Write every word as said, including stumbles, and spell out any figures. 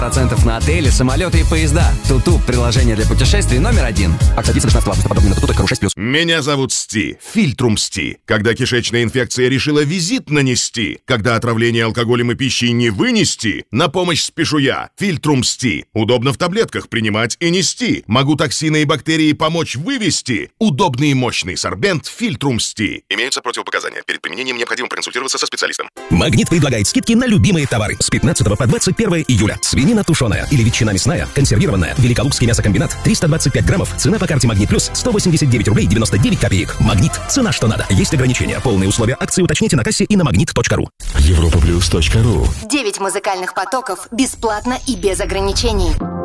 процентов на отели, самолеты и поезда. Туту – приложение для путешествий номер один. Акция действует шестнадцатого августа. Подробнее на туту точка ру шесть плюс. Меня зовут Сти. Фильтрум Сти. Когда кишечная инфекция решила визит нанести, когда отравление алкоголем и пищей не вынести, на помощь спешу я. Фильтрум Сти. Удобно в таблетках принимать и нести. Могу токсины и бактерии помочь вывести. Удобный и мощный сорбент Фильтрум Сти. Имеются противопоказания. Перед применением необходимо проконсультироваться со специалистом. Магнит предлагает скидки на любимые товары с пятнадцатого по двадцать первое июля. Свинина тушеная или ветчина мясная, консервированная, Великолукский мясокомбинат, триста двадцать пять граммов, цена по карте Магнит Плюс сто восемьдесят девять рублей девяносто девять копеек. Магнит, цена что надо. Есть ограничения. Полные условия акции уточните на кассе и на магнит точка ру. Европа плюс точка ру. Девять музыкальных потоков бесплатно и без ограничений.